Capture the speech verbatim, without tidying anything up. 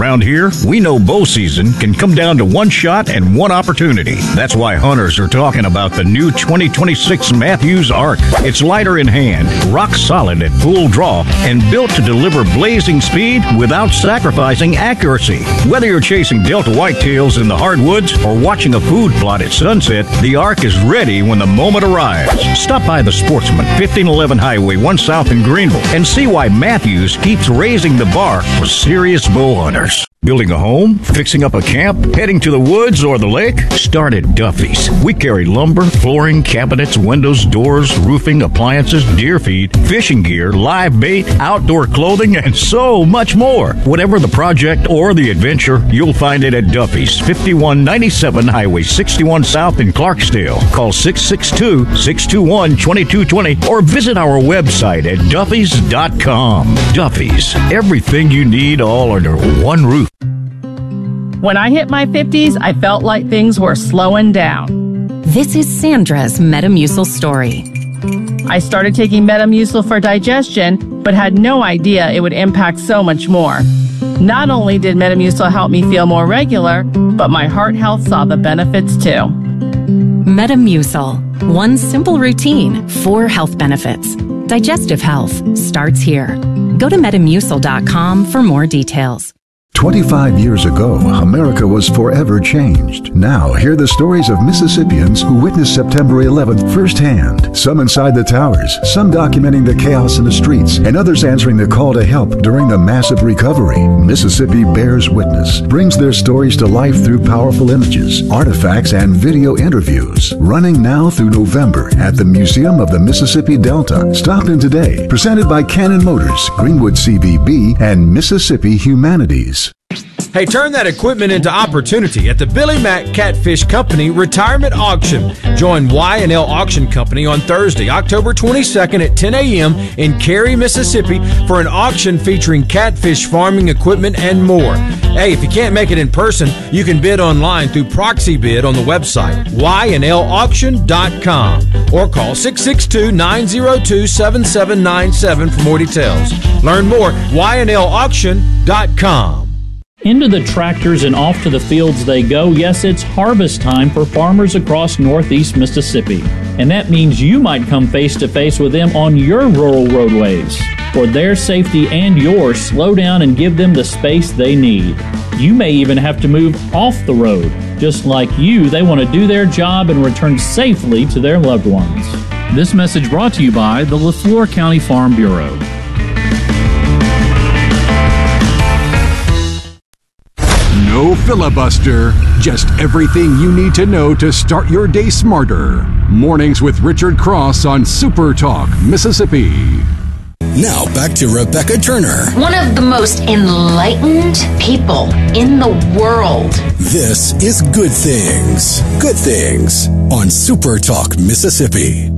Around here, we know bow season can come down to one shot and one opportunity. That's why hunters are talking about the new twenty twenty-six Mathews Arc. It's lighter in hand, rock solid at full draw, and built to deliver blazing speed without sacrificing accuracy. Whether you're chasing Delta whitetails in the hardwoods or watching a food plot at sunset, the Arc is ready when the moment arrives. Stop by the Sportsman, fifteen eleven Highway one South in Greenville, and see why Mathews keeps raising the bar for serious bow hunters. Building a home? Fixing up a camp? Heading to the woods or the lake? Start at Duffy's. We carry lumber, flooring, cabinets, windows, doors, roofing, appliances, deer feed, fishing gear, live bait, outdoor clothing, and so much more. Whatever the project or the adventure, you'll find it at Duffy's, fifty-one ninety-seven Highway sixty-one South in Clarksdale. Call six six two, six two one, two two two zero or visit our website at duffys dot com. Duffy's, everything you need all under one roof. When I hit my fifties, I felt like things were slowing down. This is Sandra's Metamucil story. I started taking Metamucil for digestion, but had no idea it would impact so much more. Not only did Metamucil help me feel more regular, but my heart health saw the benefits too. Metamucil. One simple routine, four health benefits. Digestive health starts here. Go to metamucil dot com for more details. twenty-five years ago, America was forever changed. Now, hear the stories of Mississippians who witnessed September eleventh firsthand. Some inside the towers, some documenting the chaos in the streets, and others answering the call to help during the massive recovery. Mississippi Bears Witness brings their stories to life through powerful images, artifacts, and video interviews. Running now through November at the Museum of the Mississippi Delta. Stop in today. Presented by Cannon Motors, Greenwood C V B, and Mississippi Humanities. Hey, turn that equipment into opportunity at the Billy Mack Catfish Company Retirement Auction. Join Y and L Auction Company on Thursday, October twenty-second at ten a.m. in Cary, Mississippi for an auction featuring catfish farming equipment and more. Hey, if you can't make it in person, you can bid online through Proxy Bid on the website, y n l auction dot com, or call six six two, nine zero two, seven seven nine seven for more details. Learn more at y n l auction dot com. Into the tractors and off to the fields they go. Yes, it's harvest time for farmers across northeast Mississippi. And that means you might come face to face with them on your rural roadways. For their safety and yours, slow down and give them the space they need. You may even have to move off the road. Just like you, they want to do their job and return safely to their loved ones. This message brought to you by the LeFlore County Farm Bureau. No filibuster, just everything you need to know to start your day smarter. Mornings with Richard Cross on Super Talk, Mississippi. Now back to Rebecca Turner. One of the most enlightened people in the world. This is Good Things. Good Things on Super Talk, Mississippi.